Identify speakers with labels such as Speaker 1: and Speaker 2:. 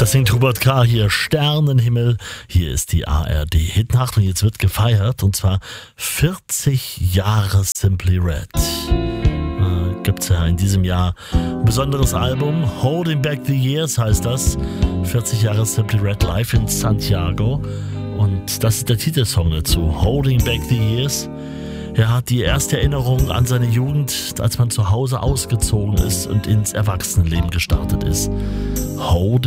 Speaker 1: Das singt Hubert K. hier, Sternenhimmel. Hier ist die ARD Hitnacht und jetzt wird gefeiert und zwar 40 Jahre Simply Red. Gibt's ja in diesem Jahr ein besonderes Album, Holding Back the Years heißt das. 40 Jahre Simply Red live in Santiago und das ist der Titelsong dazu, Holding Back the Years. Ja, die erste Erinnerung an seine Jugend, als man zu Hause ausgezogen ist und ins Erwachsenenleben gestartet ist. Holding